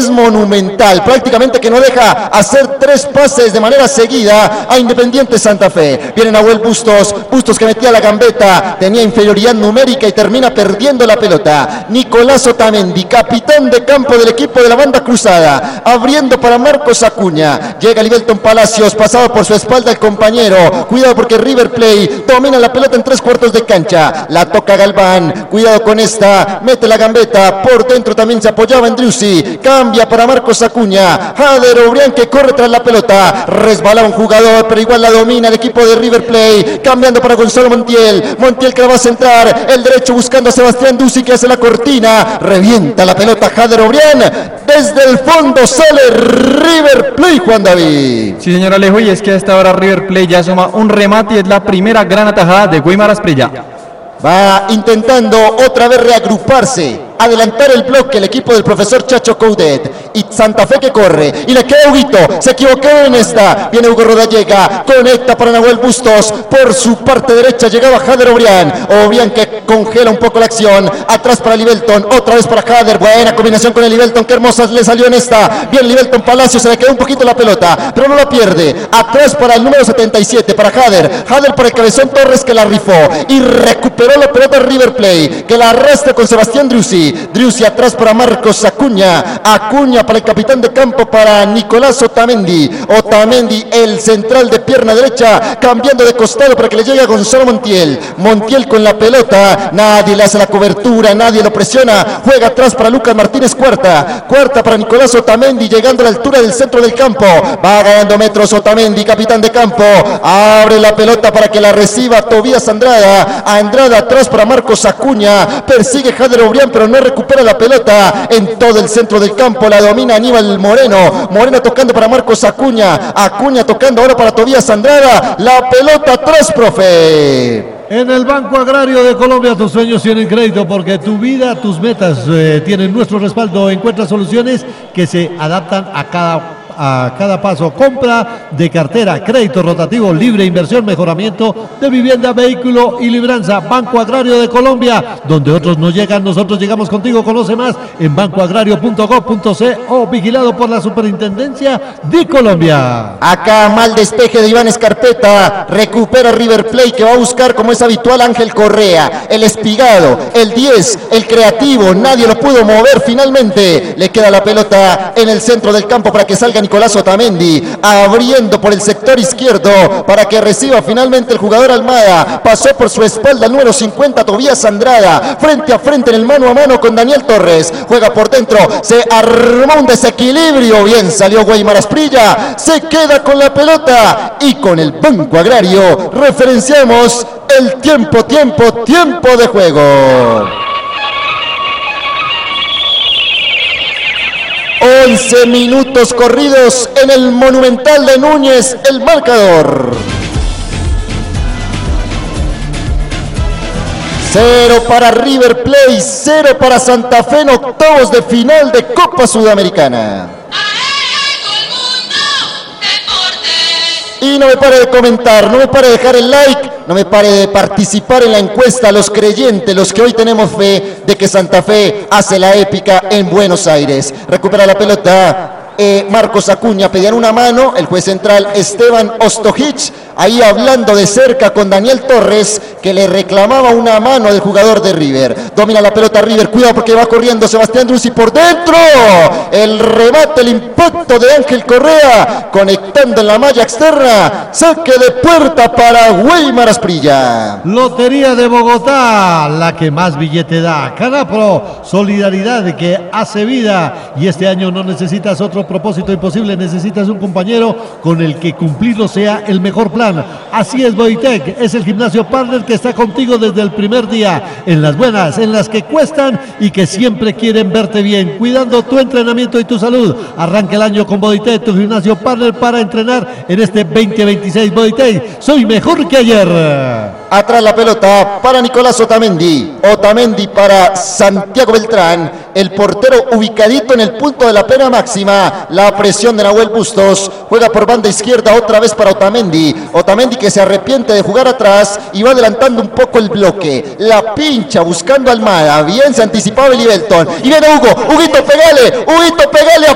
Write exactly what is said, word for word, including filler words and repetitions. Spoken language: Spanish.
es monumental, prácticamente que no deja hacer tres pases de manera seguida a Independiente Santa Fe. Viene Nahuel Bustos, Bustos que metía la gambeta, tenía inferioridad numérica y termina perdiendo la pelota. Nicolás Otamendi, capitán de campo del equipo de la banda cruzada, abriendo para Marcos Acuña. Llega Livelton Palacios, pasado por su espalda el compañero. Cuidado porque River Plate domina la pelota en tres cuartos de cancha. La toca Galván, cuidado con esta, mete la gambeta, por dentro también se apoyaba en Driussi, cambia para Marcos Acuña. Jader Obrián que corre tras la pelota, resbala un jugador, pero igual la domina el equipo de River Plate, cambiando para Gonzalo Montiel. Montiel que la va a centrar, el derecho buscando a Sebastián Driussi que hace la cortina, revienta la pelota Jader Obrián, desde el fondo sale River Plate, Juan David. Sí, señor Alejo, y es que a esta hora River Plate ya suma un remate y es la primera gran atajada de Weimar Asprilla. Va intentando otra vez reagruparse, adelantar el bloque el equipo del profesor Chacho Coudet, y Santa Fe que corre, y le queda Huguito, se equivocó en esta, viene Hugo Rodallega, conecta para Nahuel Bustos, por su parte derecha llegaba Jader Obrián, Obrián que congela un poco la acción, atrás para Livelton, otra vez para Jader, buena combinación con el Livelton, qué hermosa le salió en esta, bien Livelton Palacio, se le quedó un poquito la pelota, pero no la pierde, atrás para el número setenta y siete, para Jader, Jader para el cabezón Torres que la rifó, y recuperó la pelota River Plate, que la arrastra con Sebastián Driussi, Driussi atrás para Marcos Acuña, Acuña para el capitán de campo para Nicolás Otamendi, Otamendi el central de pierna derecha, cambiando de costado para que le llegue a Gonzalo Montiel, Montiel con la pelota, nadie le hace la cobertura, nadie lo presiona, juega atrás para Lucas Martínez, cuarta, cuarta para Nicolás Otamendi, llegando a la altura del centro del campo, va ganando metros Otamendi, capitán de campo, abre la pelota para que la reciba Tobías Andrada, Andrada atrás para Marcos Acuña, persigue Jader Obrián pero no recupera la pelota en todo el centro del campo, la domina Aníbal Moreno, Moreno tocando para Marcos Acuña, Acuña tocando ahora para Tobías Andrada, la pelota atrás, profe. En el Banco Agrario de Colombia tus sueños tienen crédito porque tu vida, tus metas eh, tienen nuestro respaldo. Encuentra soluciones que se adaptan a cada a cada paso. Compra de cartera, crédito rotativo, libre inversión, mejoramiento de vivienda, vehículo y libranza. Banco Agrario de Colombia, donde otros no llegan, nosotros llegamos contigo. Conoce más en banco agrario punto gov punto co, vigilado por la Superintendencia de Colombia. Acá mal despeje de Iván Escarpeta, recupera River Plate que va a buscar como es habitual Ángel Correa, el espigado, el diez, el creativo, nadie lo pudo mover finalmente, le queda la pelota en el centro del campo para que salga Nicolás Otamendi, abriendo por el sector izquierdo para que reciba finalmente el jugador Almada, pasó por su espalda el número cincuenta Tobías Andrada, frente a frente en el mano a mano con Daniel Torres, juega por dentro, se armó un desequilibrio, bien salió Weimar Asprilla, se queda con la pelota y con el Banco Agrario referenciamos el tiempo, tiempo, tiempo de juego. once minutos corridos en el Monumental de Núñez, el marcador. Cero para River Plate, cero para Santa Fe en octavos de final de Copa Sudamericana. Y no me pare de comentar, no me pare de dejar el like, no me pare de participar en la encuesta, los creyentes, los que hoy tenemos fe de que Santa Fe hace la épica en Buenos Aires. Recupera la pelota eh, Marcos Acuña, pedían una mano, el juez central Esteban Ostojic, ahí hablando de cerca con Daniel Torres, que le reclamaba una mano del jugador de River. Domina la pelota River, cuidado porque va corriendo Sebastián Driussi por dentro, el remate, el impacto de Ángel Correa, conectando en la malla externa, saque de puerta para Weimar Asprilla. Lotería de Bogotá, la que más billete da. Canapro, solidaridad que hace vida, y este año no necesitas otro propósito imposible, necesitas un compañero con el que cumplirlo sea el mejor plan. Así es Bodytech, es el gimnasio partner que está contigo desde el primer día, en las buenas, en las que cuestan y que siempre quieren verte bien, cuidando tu entrenamiento y tu salud. Arranca el año con Bodytech, tu gimnasio partner para entrenar en este veinte veintiséis. Bodytech, soy mejor que ayer. Atrás la pelota para Nicolás Otamendi, Otamendi para Santiago Beltrán, el portero ubicadito en el punto de la pena máxima, la presión de Nahuel Bustos, juega por banda izquierda otra vez para Otamendi, Otamendi que se arrepiente de jugar atrás y va adelantando un poco el bloque, la pincha buscando a Almada, bien se anticipaba el Livelton, y viene Hugo, Huguito pegale, Huguito pegale,